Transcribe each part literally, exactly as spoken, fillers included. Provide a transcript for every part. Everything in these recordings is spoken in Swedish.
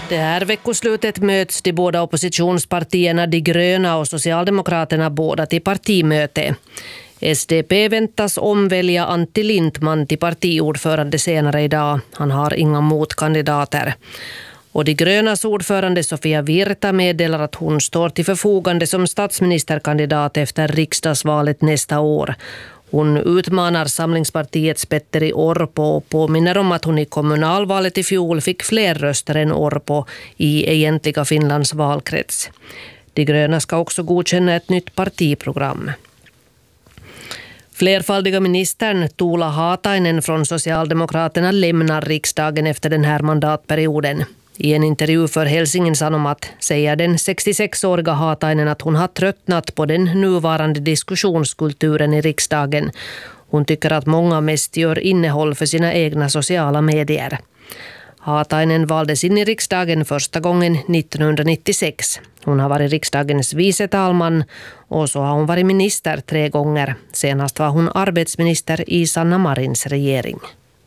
Det här veckoslutet möts de båda oppositionspartierna De gröna och Socialdemokraterna båda till partimöte. S D P väntas omvälja Antti Lindman till partiordförande senare idag. Han har inga motkandidater. Och De grönas ordförande Sofia Virta meddelar att hon står till förfogande som statsministerkandidat efter riksdagsvalet nästa år. Hon utmanar Samlingspartiets Petteri Orpo och påminner om att hon i kommunalvalet i fjol fick fler röster än Orpo i egentliga Finlands valkrets. De gröna ska också godkänna ett nytt partiprogram. Flerfaldiga ministern Tuula Haatainen från Socialdemokraterna lämnar riksdagen efter den här mandatperioden. I en intervju för Helsingin Sanomat säger den sextiosexåriga Haatainen att hon har tröttnat på den nuvarande diskussionskulturen i riksdagen. Hon tycker att många mest gör innehåll för sina egna sociala medier. Haatainen valdes in i riksdagen första gången nittonhundranittiosex. Hon har varit riksdagens vice talman och så har hon varit minister tre gånger. Senast var hon arbetsminister i Sanna Marins regering.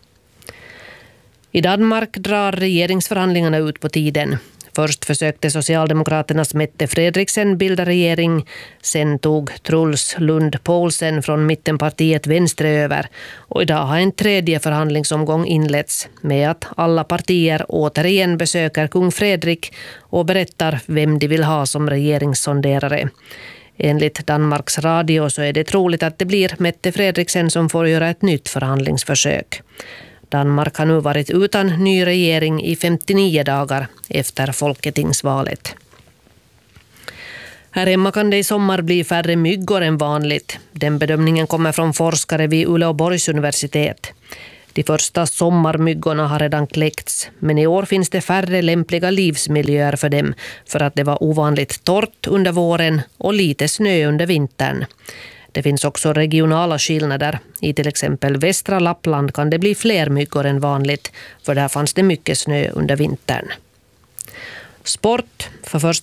I Danmark drar regeringsförhandlingarna ut på tiden. Först försökte Socialdemokraternas Mette Fredriksen bilda regering. Sen tog Truls Lund Poulsen från mittenpartiet Venstre över. Och idag har en tredje förhandlingsomgång inletts med att alla partier återigen besöker kung Fredrik och berättar vem de vill ha som regeringssonderare. Enligt Danmarks radio så är det troligt att det blir Mette Fredriksen som får göra ett nytt förhandlingsförsök. Danmark har nu varit utan ny regering i femtionio dagar efter folketingsvalet. Här hemma kan det i sommar bli färre myggor än vanligt. Den bedömningen kommer från forskare vid Uleåborgs universitet. De första sommarmyggorna har redan kläckts, men i år finns det färre lämpliga livsmiljöer för dem för att det var ovanligt torrt under våren och lite snö under vintern. Det finns också regionala skillnader. I till exempel västra Lappland kan det bli fler myggor än vanligt, för där fanns det mycket snö under vintern. Sport. För första